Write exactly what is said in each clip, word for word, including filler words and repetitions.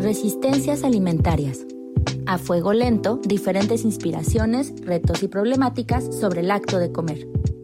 Resistencias alimentarias. A fuego lento, diferentes inspiraciones, retos y problemáticas sobre el acto de comer.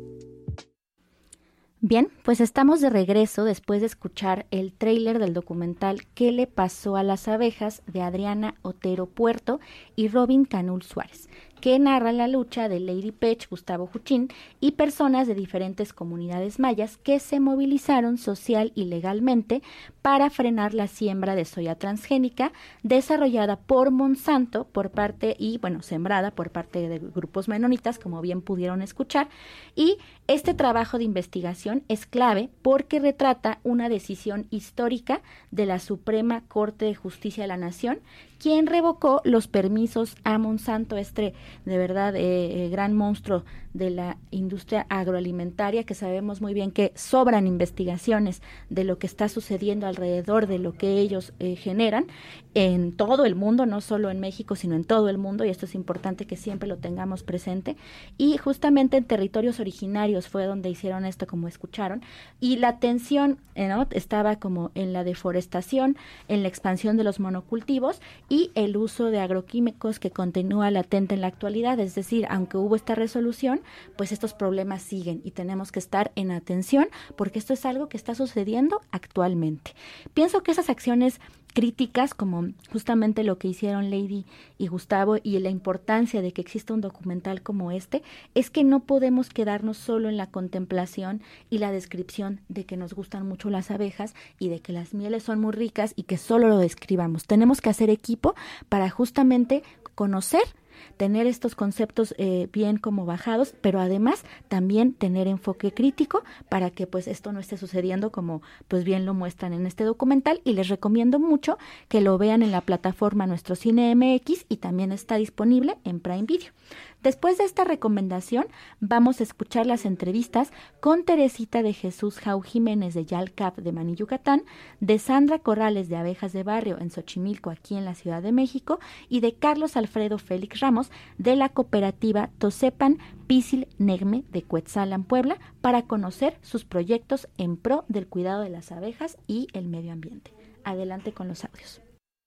Bien, pues estamos de regreso después de escuchar el tráiler del documental ¿Qué le pasó a las abejas? De Adriana Otero Puerto y Robin Canul Suárez, que narra la lucha de Lady Pech, Gustavo Juchín y personas de diferentes comunidades mayas que se movilizaron social y legalmente para frenar la siembra de soya transgénica desarrollada por Monsanto por parte y, bueno, sembrada por parte de grupos menonitas, como bien pudieron escuchar, y este trabajo de investigación es clave porque retrata una decisión histórica de la Suprema Corte de Justicia de la Nación, quien revocó los permisos a Monsanto, este de verdad eh, eh, gran monstruo de la industria agroalimentaria, que sabemos muy bien que sobran investigaciones de lo que está sucediendo alrededor de lo que ellos eh, generan en todo el mundo, no solo en México, sino en todo el mundo, y esto es importante que siempre lo tengamos presente. Y justamente en territorios originarios fue donde hicieron esto, como escucharon, y la atención eh, ¿no? estaba como en la deforestación, en la expansión de los monocultivos y el uso de agroquímicos que continúa latente en la actualidad. Es decir, aunque hubo esta resolución, pues estos problemas siguen y tenemos que estar en atención porque esto es algo que está sucediendo actualmente. Pienso que esas acciones críticas, como justamente lo que hicieron Lady y Gustavo, y la importancia de que exista un documental como este, es que no podemos quedarnos solo en la contemplación y la descripción de que nos gustan mucho las abejas y de que las mieles son muy ricas y que solo lo describamos. Tenemos que hacer equipo para justamente conocer, tener estos conceptos eh, bien como bajados, pero además también tener enfoque crítico para que pues esto no esté sucediendo como pues bien lo muestran en este documental, y les recomiendo mucho que lo vean en la plataforma Nuestro Cine M X y también está disponible en Prime Video. Después de esta recomendación, vamos a escuchar las entrevistas con Teresita de Jesús Jau Jiménez de Yalcap de Maní, Yucatán, de Sandra Corrales de Abejas de Barrio en Xochimilco, aquí en la Ciudad de México, y de Carlos Alfredo Félix Ramos de la cooperativa Tosepan Pisil Negme de Cuetzalan, Puebla, para conocer sus proyectos en pro del cuidado de las abejas y el medio ambiente. Adelante con los audios.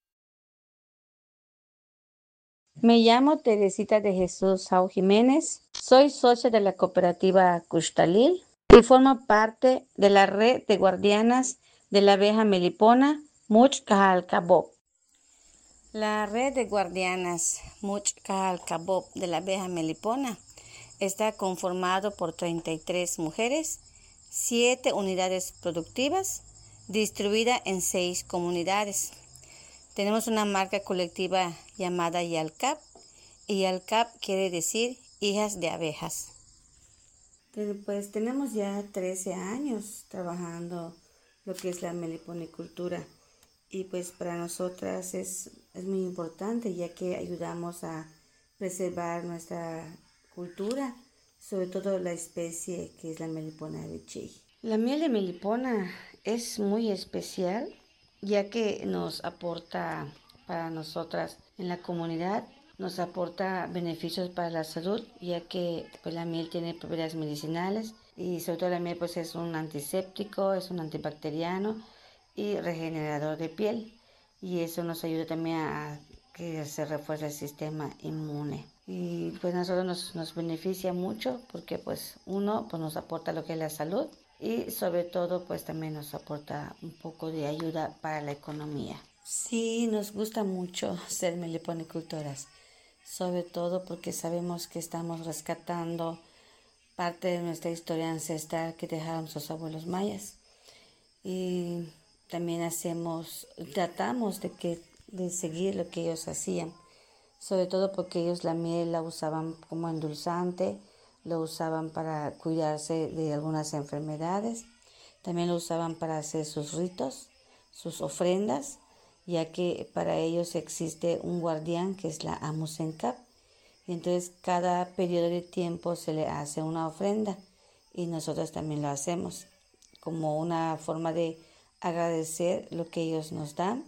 Me llamo Teresita de Jesús Jau Jiménez, soy socia de la cooperativa Cuxtalil y formo parte de la red de guardianas de la abeja melipona Much-Cajalcabob. La red de guardianas Much-Cajalcabob de la abeja melipona está conformado por treinta y tres mujeres, siete unidades productivas, distribuida en seis comunidades. Tenemos una marca colectiva llamada Yalcap, y Yalcap quiere decir hijas de abejas. Pues tenemos ya trece años trabajando lo que es la meliponicultura, y pues para nosotras es, es muy importante, ya que ayudamos a preservar nuestra cultura, sobre todo la especie que es la melipona abichei. La miel de melipona es muy especial, ya que nos aporta para nosotras en la comunidad, nos aporta beneficios para la salud, ya que pues, la miel tiene propiedades medicinales, y sobre todo la miel pues, es un antiséptico, es un antibacteriano y regenerador de piel, y eso nos ayuda también a que se refuerce el sistema inmune. Y pues nosotros nos, nos beneficia mucho porque pues uno pues, nos aporta lo que es la salud, y sobre todo pues también nos aporta un poco de ayuda para la economía. Sí, nos gusta mucho ser meliponicultoras, sobre todo porque sabemos que estamos rescatando parte de nuestra historia ancestral que dejaron nuestros abuelos mayas, y también hacemos, tratamos de, que, de seguir lo que ellos hacían, sobre todo porque ellos la miel la usaban como endulzante, lo usaban para cuidarse de algunas enfermedades, también lo usaban para hacer sus ritos, sus ofrendas, ya que para ellos existe un guardián que es la Amusencap, y entonces cada periodo de tiempo se le hace una ofrenda, y nosotros también lo hacemos como una forma de agradecer lo que ellos nos dan